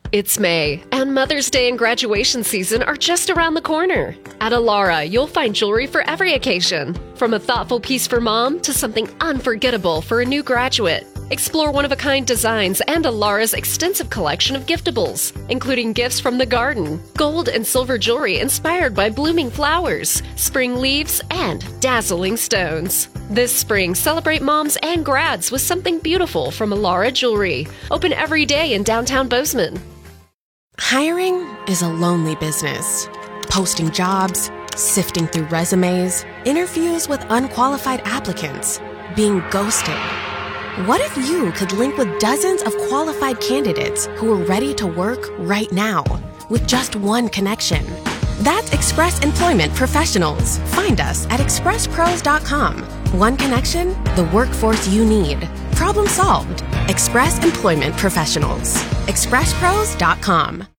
It's May, and Mother's Day and graduation season are just around the corner. At Alara, you'll find jewelry for every occasion, from a thoughtful piece for mom to something unforgettable for a new graduate. Explore one-of-a-kind designs and Alara's extensive collection of giftables, including gifts from the garden, gold and silver jewelry inspired by blooming flowers, spring leaves, and dazzling stones. This spring, celebrate moms and grads with something beautiful from Alara Jewelry. Open every day in downtown Bozeman. Hiring is a lonely business. Posting jobs, sifting through resumes, interviews with unqualified applicants, being ghosted. What if you could link with dozens of qualified candidates who are ready to work right now with just one connection? That's Express Employment Professionals. Find us at expresspros.com. One connection, the workforce you need. Problem solved. Express Employment Professionals. expresspros.com.